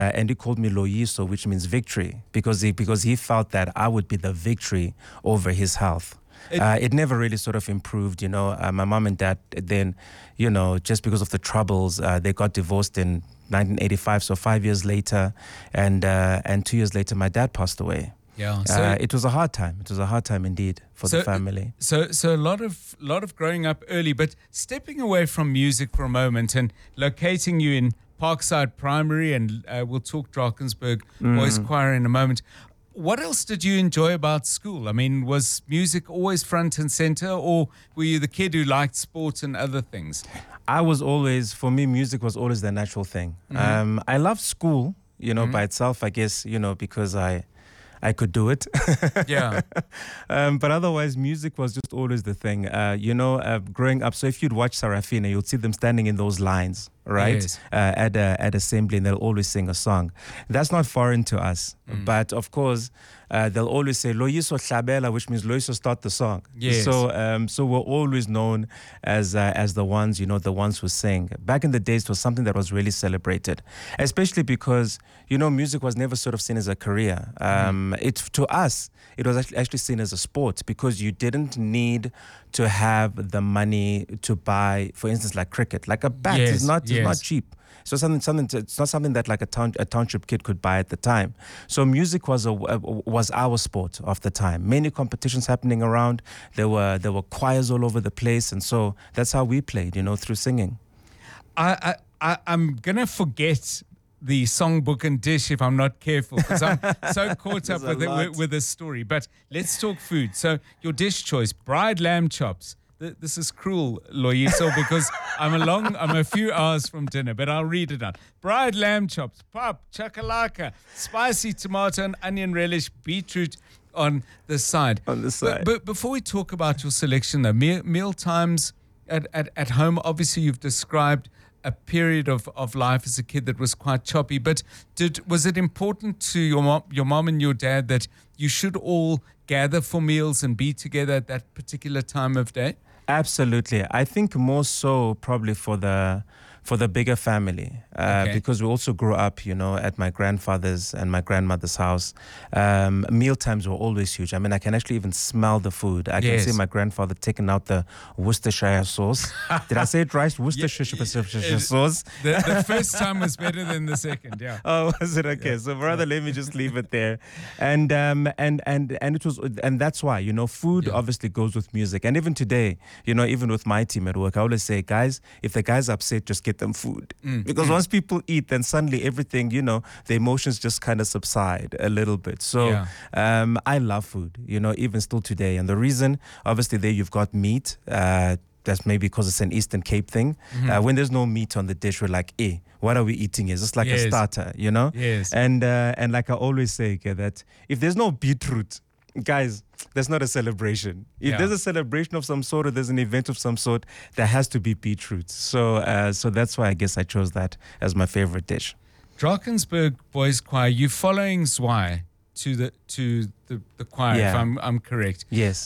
and he called me Loyiso, which means victory, because he felt that I would be the victory over his health. It never really sort of improved, my mom and dad then, just because of the troubles, they got divorced in 1985, so 5 years later, and 2 years later, my dad passed away. Yeah, so it was a hard time. It was a hard time indeed for the family. So a lot of growing up early, but stepping away from music for a moment and locating you in Parkside Primary, and we'll talk Drakensberg Boys Choir in a moment. What else did you enjoy about school? I mean, was music always front and center, or were you the kid who liked sport and other things? For me, music was always the natural thing. I loved school, by itself, I guess, because I could do it. Yeah. But otherwise, music was just always the thing. Growing up, so if you'd watch Sarafina, you'd see them standing in those lines, right? Yes. At assembly, and they'll always sing a song. That's not foreign to us. But of course, they'll always say Loyiso Hlabela, which means Loyiso start the song. Yes. So we're always known as the ones, the ones who sing. Back in the days, it was something that was really celebrated, especially because, music was never sort of seen as a career. To us, it was actually seen as a sport, because you didn't need to have the money to buy, for instance, like cricket. Like a bat is not cheap. So it's not something that like a township kid could buy at the time. So music was our sport of the time. Many competitions happening around. There were choirs all over the place, and so that's how we played, through singing. I'm gonna forget the songbook and dish if I'm not careful, because I'm so caught up with this story. But let's talk food. So your dish choice: bride lamb chops. This is cruel, Loyiso, because I'm a few hours from dinner, but I'll read it out. Bride lamb chops, pap, chakalaka, spicy tomato and onion relish, beetroot on the side. But before we talk about your selection, though, meal times at home, obviously you've described a period of life as a kid that was quite choppy, but was it important to your mom and your dad that you should all gather for meals and be together at that particular time of day? Absolutely. I think more so probably for the bigger family, because we also grew up, at my grandfather's and my grandmother's house. Meal times were always huge. I mean, I can actually even smell the food. I can see my grandfather taking out the Worcestershire sauce. Did I say it right? Worcestershire sauce. The first time was better than the second. Yeah. Oh, was it? Okay. Yeah. So rather, let me just leave it there. And it was, and that's why, food obviously goes with music. And even today, even with my team at work, I always say, guys, if the guy's upset, just get them food. Because once people eat, then suddenly everything, the emotions just kind of subside a little bit. So I love food, even still today. And the reason, obviously, there you've got meat. That's maybe because it's an Eastern Cape thing. When there's no meat on the dish, we're like, what are we eating here? It's just like a starter, Yes. And like I always say, that if there's no beetroot, guys, that's not a celebration. If there's a celebration of some sort or there's an event of some sort, there has to be beetroot. So that's why I guess I chose that as my favorite dish. Drakensberg Boys Choir, you're following Zwei to the choir, if I'm correct. Yes.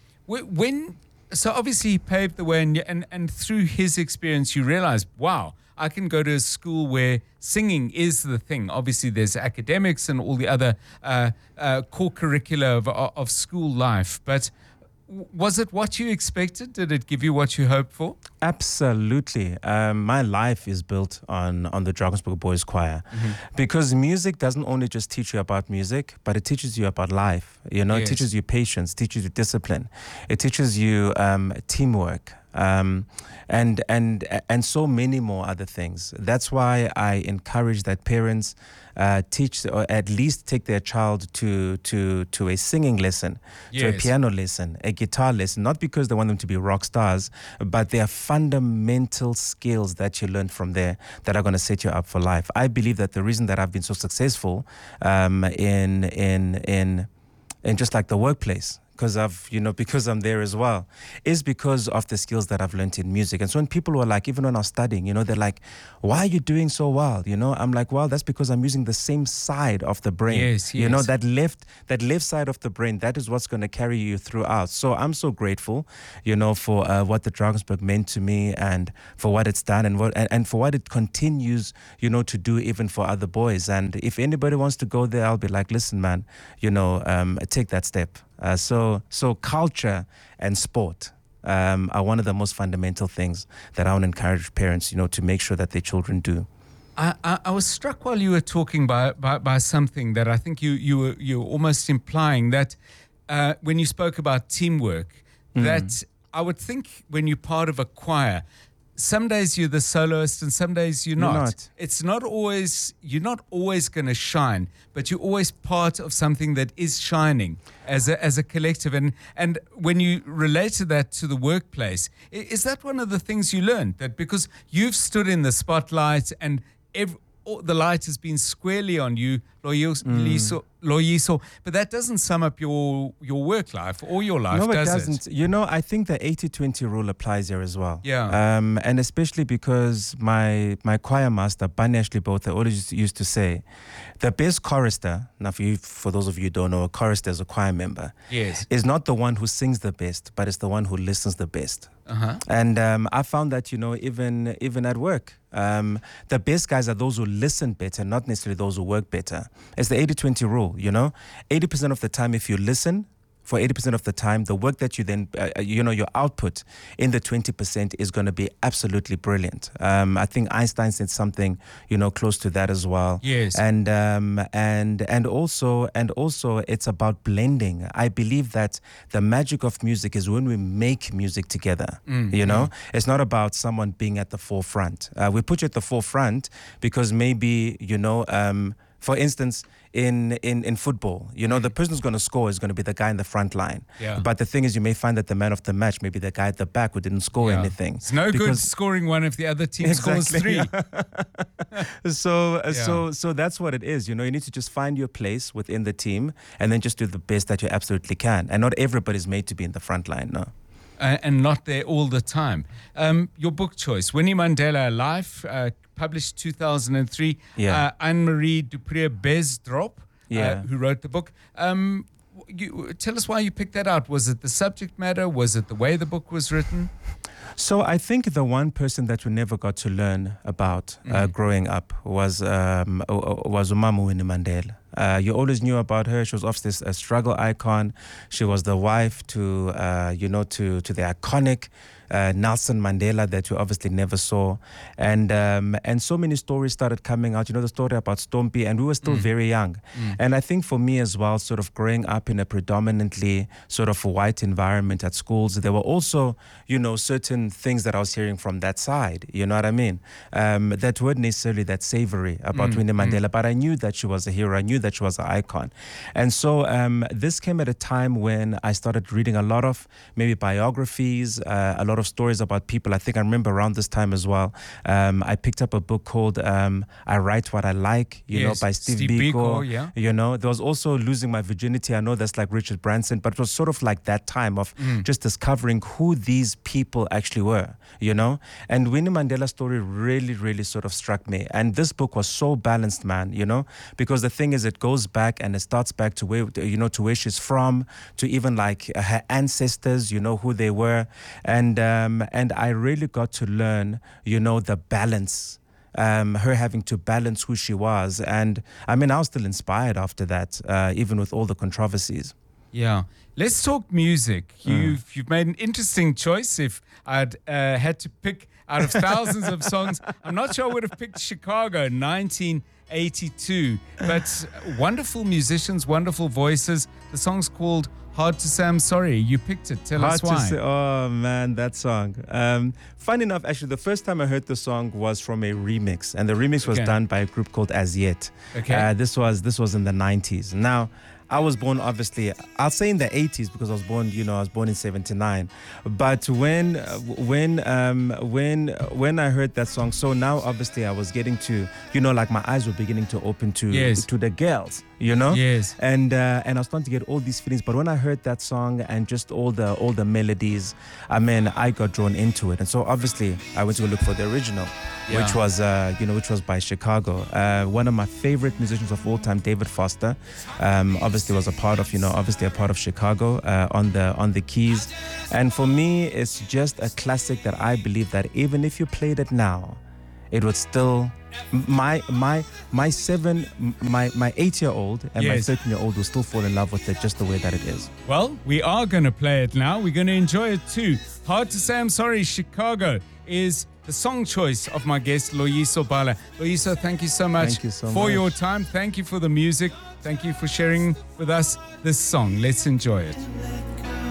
So obviously he paved the way, and through his experience you realized, wow, I can go to a school where singing is the thing. Obviously, there's academics and all the other core curricula of school life. But was it what you expected? Did it give you what you hoped for? Absolutely. My life is built on the Drakensberg Boys Choir, because music doesn't only just teach you about music, but it teaches you about life. It teaches you patience, teaches you discipline, it teaches you teamwork. And so many more other things. That's why I encourage that parents teach, or at least take their child to a singing lesson, to a piano lesson, a guitar lesson, not because they want them to be rock stars, but there are fundamental skills that you learn from there that are going to set you up for life. I believe that the reason that I've been so successful in just like the workplace, because I'm there as well, is because of the skills that I've learned in music. And so when people were like, even when I was studying, they're like, why are you doing so well? I'm like, well, that's because I'm using the same side of the brain. Yes. That left side of the brain, that is what's going to carry you throughout. So I'm so grateful, for what the Drakensberg meant to me, and for what it's done, and for what it continues, to do even for other boys. And if anybody wants to go there, I'll be like, listen, man, take that step. So culture and sport are one of the most fundamental things that I want to encourage parents, to make sure that their children do. I was struck while you were talking by something that I think you were almost implying, that when you spoke about teamwork, that I would think when you're part of a choir, some days you're the soloist and some days you're not. It's not always, you're not always going to shine, but you're always part of something that is shining as a collective. And when you related that to the workplace, is that one of the things you learned? That because you've stood in the spotlight and the light has been squarely on you, Loyiso, but that doesn't sum up your work life or your life, no, does it doesn't. I think the 80-20 rule applies here as well. Yeah. And especially because my choir master, Bunny Ashley Botha, always used to say, the best chorister, now for those of you who don't know, a chorister is a choir member, yes, is not the one who sings the best, but it's the one who listens the best. Uh-huh. And I found that, even at work, the best guys are those who listen better, not necessarily those who work better. It's the 80-20 rule, 80% of the time, if you listen, for 80% of the time, the work that you then, your output in the 20% is going to be absolutely brilliant. I think Einstein said something, close to that as well. Yes. And also it's about blending. I believe that the magic of music is when we make music together. It's not about someone being at the forefront. We put you at the forefront because maybe, for instance, in football, the person who's going to score is going to be the guy in the front line. Yeah. But the thing is, you may find that the man of the match may be the guy at the back who didn't score anything. It's no good scoring one if the other team scores three. So that's what it is. You need to just find your place within the team and then just do the best that you absolutely can. And not everybody's made to be in the front line, no. And not there all the time. Your book choice, Winnie Mandela Life, published 2003. Yeah. Anne-Marie du Preez-Besdorp, Yeah. who wrote the book. Tell us why you picked that out. Was it the subject matter? Was it the way the book was written? So I think the one person that we never got to learn about growing up was Umama Winnie Mandela. You always knew about her. She was obviously a struggle icon. She was the wife to the iconic Nelson Mandela that you obviously never saw, and so many stories started coming out. The story about Stompie, and we were still very young. And I think for me as well, sort of growing up in a predominantly sort of white environment at schools, there were also certain things that I was hearing from that side. You know what I mean? That weren't necessarily that savory about Winnie Mandela, but I knew that she was a hero. I knew that she was an icon, and so this came at a time when I started reading a lot of maybe biographies, a lot of stories about people. I think I remember around this time as well, I picked up a book called I Write What I Like, by Steve Biko. Yeah. There was also Losing My Virginity. I know that's like Richard Branson, but it was sort of like that time of just discovering who these people actually were, And Winnie Mandela's story really, really sort of struck me. And this book was so balanced, man, because the thing is, it goes back and it starts back to where, to where she's from, to even like her ancestors, who they were. And I really got to learn, the balance, her having to balance who she was. And I mean, I was still inspired after that, even with all the controversies. Yeah. Let's talk music. You've made an interesting choice. If I'd had to pick out of thousands of songs, I'm not sure I would have picked Chicago 1982. But wonderful musicians, wonderful voices. The song's called Hard to Say I'm Sorry. You picked it. Tell us why. Oh, man, that song. Funny enough, actually, the first time I heard the song was from a remix. And the remix was done by a group called As Yet. Okay. This was in the 90s. Now, I was born, obviously, I'll say in the 80s because I was born, I was born in 79. But when I heard that song, so now obviously I was getting to, like my eyes were beginning to open to the girls, Yes. And I was starting to get all these feelings. But when I heard that song and just all the melodies, I got drawn into it. And so obviously I went to look for the original, which was by Chicago. One of my favorite musicians of all time, David Foster, obviously was a part of Chicago on the keys. And for me, it's just a classic that I believe that even if you played it now, it would still my 8-year-old and my 13-year-old will still fall in love with it just the way that it is. Well, we are going to play it now. We're going to enjoy it too. Hard to Say I'm Sorry, Chicago is the song choice of my guest, Loyiso Bala. Loyiso, thank you so much for your time. Thank you for the music. Thank you for sharing with us this song. Let's enjoy it.